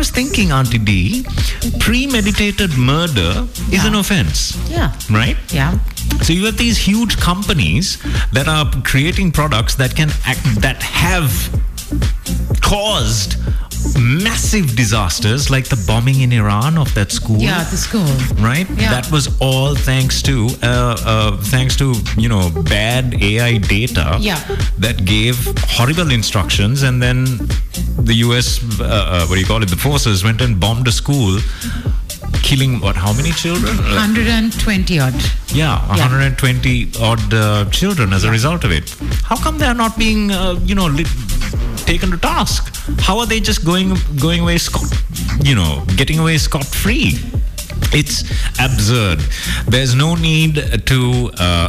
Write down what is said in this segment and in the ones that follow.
was thinking, Auntie D, premeditated murder is an offense. Yeah. Right? Yeah. So you have these huge companies that are creating products that have caused massive disasters, like the bombing in Iran of that school. Yeah, the school. Right? Yeah. That was all thanks to bad AI data that gave horrible instructions, and then the US, the forces went and bombed a school, killing how many children? 120 odd. Yeah, 120 odd children as a result of it. How come they are not being, taken to task? How are they just going away getting away scot-free? It's absurd. There's no need to,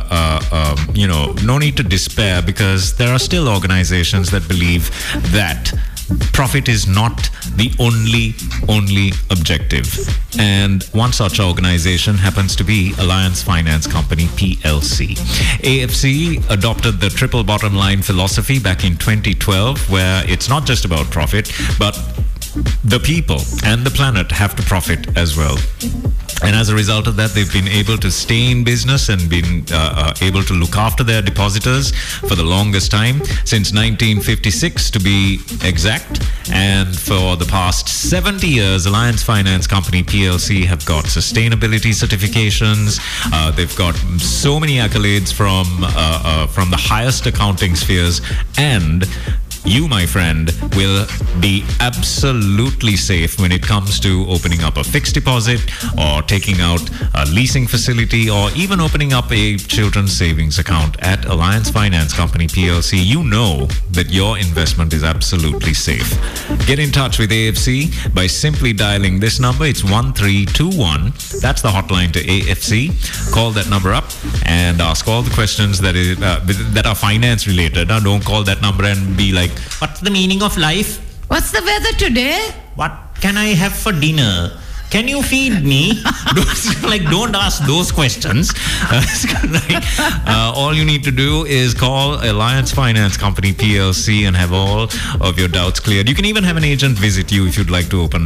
no need to despair, because there are still organizations that believe that profit is not the only objective. And one such organization happens to be Alliance Finance Company PLC. AFC adopted the triple bottom line philosophy back in 2012, where it's not just about profit, but the people and the planet have to profit as well. And as a result of that, they've been able to stay in business and been able to look after their depositors for the longest time, since 1956 to be exact. And for the past 70 years, Alliance Finance Company PLC have got sustainability certifications. They've got so many accolades from the highest accounting spheres, and you, my friend, will be absolutely safe when it comes to opening up a fixed deposit, or taking out a leasing facility, or even opening up a children's savings account at Alliance Finance Company PLC. You know that your investment is absolutely safe. Get in touch with AFC by simply dialing this number. It's 1321. That's the hotline to AFC. Call that number up and ask all the questions that are finance related. Now, don't call that number and be like, what's the meaning of life? What's the weather today? What can I have for dinner? Can you feed me? Don't ask those questions. All you need to do is call Alliance Finance Company PLC and have all of your doubts cleared. You can even have an agent visit you if you'd like to open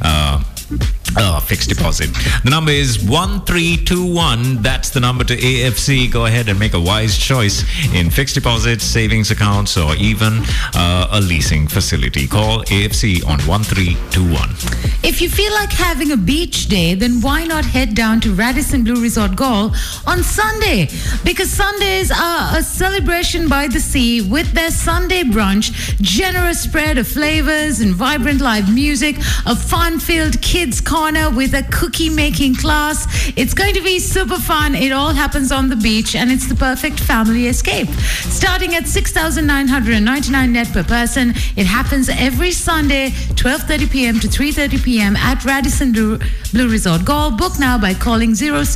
fixed deposit. The number is 1321. That's the number to AFC. Go ahead and make a wise choice in fixed deposits, savings accounts, or even a leasing facility. Call AFC on 1321. If you feel like having a beach day, then why not head down to Radisson Blue Resort Golf on Sunday? Because Sundays are a celebration by the sea with their Sunday brunch, generous spread of flavors and vibrant live music, a fun-filled kids corner with a cookie making class. It's going to be super fun. It all happens on the beach, and it's the perfect family escape. Starting at 6,999 net per person, it happens every Sunday, 12:30 p.m. to 3:30 p.m. at Radisson Blue Resort Golf. Book now by calling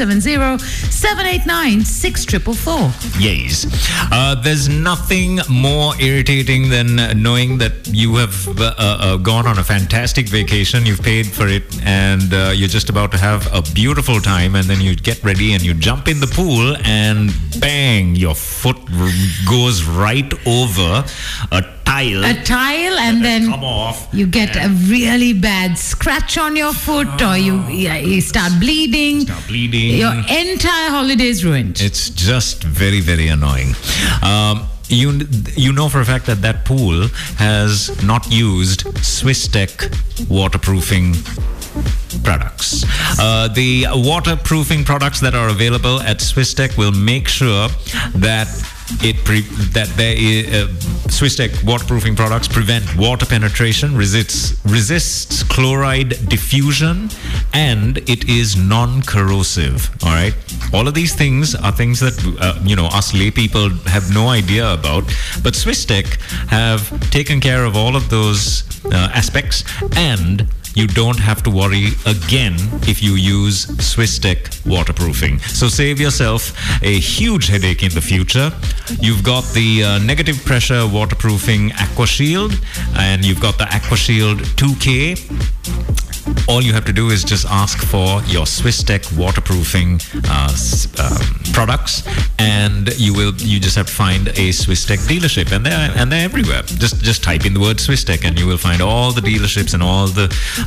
070-789-6444. Yes. There's nothing more irritating than knowing that you have gone on a fantastic vacation, you've paid for it, and you're just about to have a beautiful time, and then you get ready and you jump in the pool, and bang, your foot goes right over a tile, and then come off, you get a really bad scratch on your foot, or you start bleeding. Your entire holiday is ruined. It's just very, very annoying. You know for a fact that pool has not used Swisstech waterproofing products. The waterproofing products that are available at Swisstech will make sure that Swisstech waterproofing products prevent water penetration, resists chloride diffusion, and it is non-corrosive. All right, all of these things are things that us lay people have no idea about, but Swisstech have taken care of all of those aspects, and you don't have to worry again if you use Swisstech waterproofing. So save yourself a huge headache in the future. You've got the negative pressure waterproofing AquaShield, and you've got the AquaShield 2K. All you have to do is just ask for your Swisstech waterproofing products, and you just have to find a Swisstech dealership, and they're everywhere. Just type in the word Swisstech, and you will find all the dealerships and all the